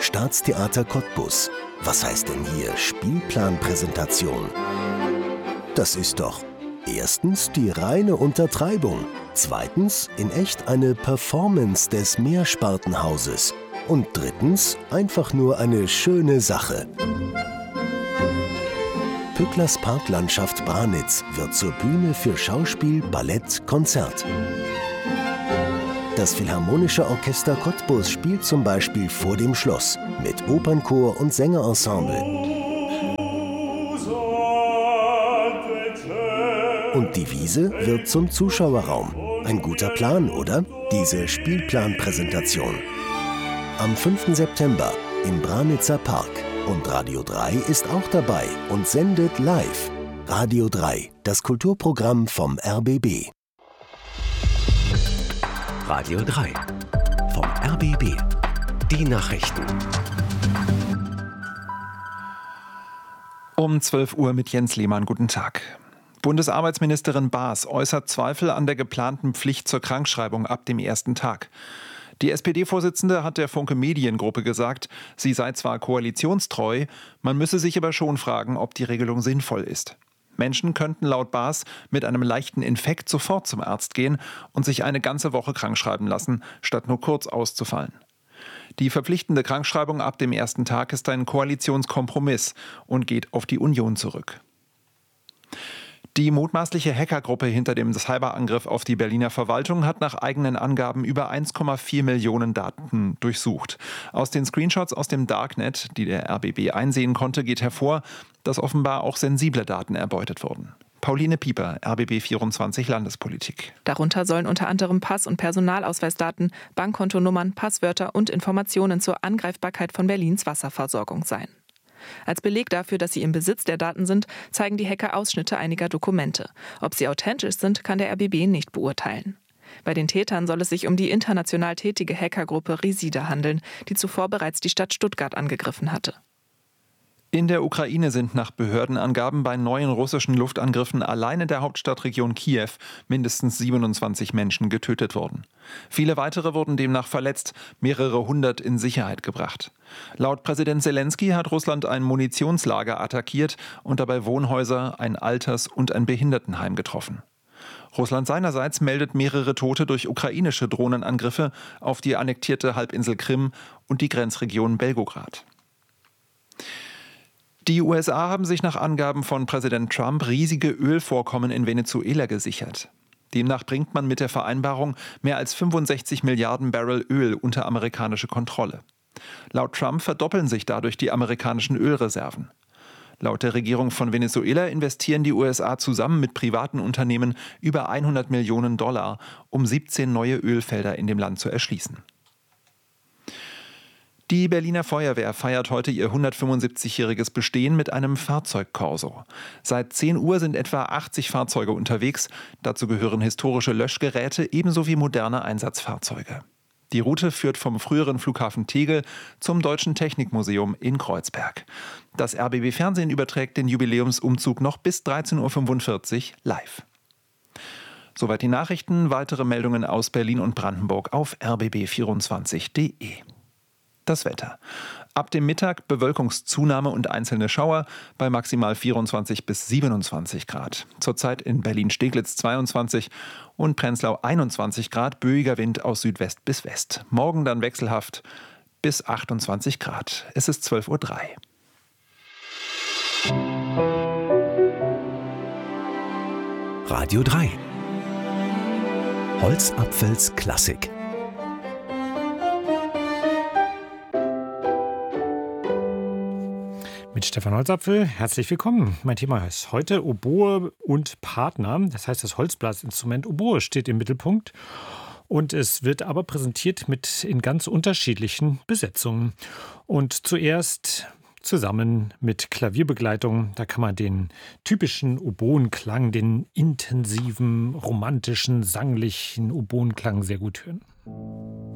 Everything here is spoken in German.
Staatstheater Cottbus. Was heißt denn hier Spielplanpräsentation? Das ist doch erstens die reine Untertreibung, zweitens in echt eine Performance des Mehrspartenhauses und drittens einfach nur eine schöne Sache. Pücklers Parklandschaft Branitz wird zur Bühne für Schauspiel, Ballett, Konzert. Das Philharmonische Orchester Cottbus spielt zum Beispiel vor dem Schloss mit Opernchor und Sängerensemble. Und die Wiese wird zum Zuschauerraum. Ein guter Plan, oder? Diese Spielplanpräsentation. Am 5. September im Branitzer Park. Und Radio 3 ist auch dabei und sendet live. Radio 3, das Kulturprogramm vom RBB. Radio 3 vom RBB. Die Nachrichten. Um 12 Uhr mit Jens Lehmann. Guten Tag. Bundesarbeitsministerin Baas äußert Zweifel an der geplanten Pflicht zur Krankschreibung ab dem ersten Tag. Die SPD-Vorsitzende hat der Funke Mediengruppe gesagt, sie sei zwar koalitionstreu, man müsse sich aber schon fragen, ob die Regelung sinnvoll ist. Menschen könnten laut Baas mit einem leichten Infekt sofort zum Arzt gehen und sich eine ganze Woche krankschreiben lassen, statt nur kurz auszufallen. Die verpflichtende Krankschreibung ab dem ersten Tag ist ein Koalitionskompromiss und geht auf die Union zurück. Die mutmaßliche Hackergruppe hinter dem Cyberangriff auf die Berliner Verwaltung hat nach eigenen Angaben über 1,4 Millionen Daten durchsucht. Aus den Screenshots aus dem Darknet, die der RBB einsehen konnte, geht hervor, dass offenbar auch sensible Daten erbeutet wurden. Pauline Pieper, RBB 24 Landespolitik. Darunter sollen unter anderem Pass- und Personalausweisdaten, Bankkontonummern, Passwörter und Informationen zur Angreifbarkeit von Berlins Wasserversorgung sein. Als Beleg dafür, dass sie im Besitz der Daten sind, zeigen die Hacker Ausschnitte einiger Dokumente. Ob sie authentisch sind, kann der RBB nicht beurteilen. Bei den Tätern soll es sich um die international tätige Hackergruppe Risida handeln, die zuvor bereits die Stadt Stuttgart angegriffen hatte. In der Ukraine sind nach Behördenangaben bei neuen russischen Luftangriffen allein in der Hauptstadtregion Kiew mindestens 27 Menschen getötet worden. Viele weitere wurden demnach verletzt, mehrere hundert in Sicherheit gebracht. Laut Präsident Selensky hat Russland ein Munitionslager attackiert und dabei Wohnhäuser, ein Alters- und ein Behindertenheim getroffen. Russland seinerseits meldet mehrere Tote durch ukrainische Drohnenangriffe auf die annektierte Halbinsel Krim und die Grenzregion Belgorod. Die USA haben sich nach Angaben von Präsident Trump riesige Ölvorkommen in Venezuela gesichert. Demnach bringt man mit der Vereinbarung mehr als 65 Milliarden Barrel Öl unter amerikanische Kontrolle. Laut Trump verdoppeln sich dadurch die amerikanischen Ölreserven. Laut der Regierung von Venezuela investieren die USA zusammen mit privaten Unternehmen über 100 Millionen $, um 17 neue Ölfelder in dem Land zu erschließen. Die Berliner Feuerwehr feiert heute ihr 175-jähriges Bestehen mit einem Fahrzeugkorso. Seit 10 Uhr sind etwa 80 Fahrzeuge unterwegs. Dazu gehören historische Löschgeräte ebenso wie moderne Einsatzfahrzeuge. Die Route führt vom früheren Flughafen Tegel zum Deutschen Technikmuseum in Kreuzberg. Das RBB Fernsehen überträgt den Jubiläumsumzug noch bis 13.45 Uhr live. Soweit die Nachrichten. Weitere Meldungen aus Berlin und Brandenburg auf rbb24.de. Das Wetter. Ab dem Mittag Bewölkungszunahme und einzelne Schauer bei maximal 24 bis 27 Grad. Zurzeit in Berlin-Steglitz 22 und Prenzlau 21 Grad, böiger Wind aus Südwest bis West. Morgen dann wechselhaft bis 28 Grad. Es ist 12.03 Uhr. Radio 3 Holzapfels Klassik. Mit Stefan Holzapfel, herzlich willkommen. Mein Thema heißt heute Oboe und Partner. Das heißt, das Holzblasinstrument Oboe steht im Mittelpunkt. Und es wird aber präsentiert in ganz unterschiedlichen Besetzungen. Und zuerst zusammen mit Klavierbegleitung. Da kann man den typischen Oboenklang, den intensiven, romantischen, sanglichen Oboenklang sehr gut hören.